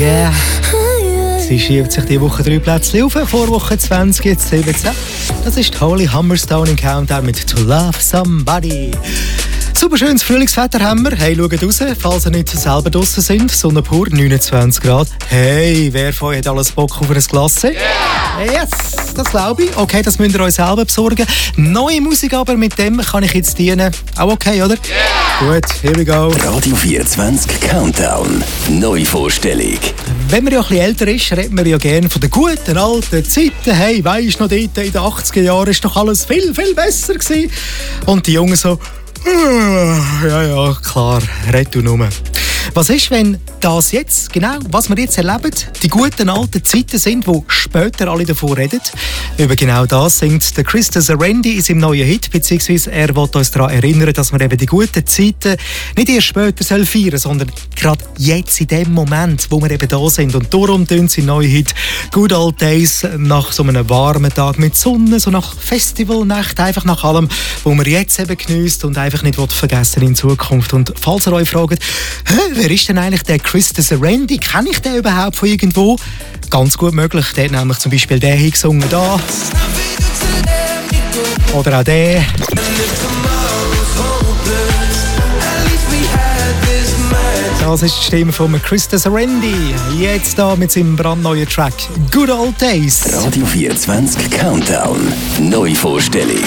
Yeah. Sie schiebt sich die Woche 3 Plätze auf, vor Woche 20, jetzt 17. Das ist Holy Hammerstone im Countdown mit To Love Somebody. Super schönes Frühlingswetter haben wir. Hey, schaut raus, falls ihr nicht selber draussen sind. Sonne pur, 29 Grad. Hey, wer von euch hat alles Bock auf ein Glas? Yeah! Yes, das glaube ich. Okay, das müsst ihr euch selber besorgen. Neue Musik aber, mit dem kann ich jetzt dienen. Auch okay, oder? Yeah! Gut, here we go. Radio 24 Countdown. Neuvorstellung. Wenn man ja ein bisschen älter ist, redet man ja gerne von den guten alten Zeiten. Hey, weisst du noch, dort in den 80er Jahren ist doch alles viel, viel besser gewesen. Und die Jungen so... Ja, klar, red du nur. Was ist, wenn das jetzt, genau, was wir jetzt erleben, die guten alten Zeiten sind, wo später alle davon reden? Über genau das singt der Krista Serendi in seinem neuen Hit, beziehungsweise er will uns daran erinnern, dass wir eben die guten Zeiten nicht erst später feiern sollen, sondern gerade jetzt in dem Moment, wo wir eben da sind. Und darum tun sie neuen Hit Good Old Days nach so einem warmen Tag mit Sonne, so nach Festivalnacht, einfach nach allem, wo man jetzt eben geniesst und einfach nicht vergessen in Zukunft. Und falls ihr euch fragt, wer ist denn eigentlich der Krista Serendi? Kenne ich den überhaupt von irgendwo? Ganz gut möglich. Der hat nämlich zum Beispiel den hier gesungen da. Oder auch der. Das ist die Stimme von Krista Serendi. Jetzt da mit seinem brandneuen Track Good Old Days. Radio 24 Countdown. Neuvorstellung.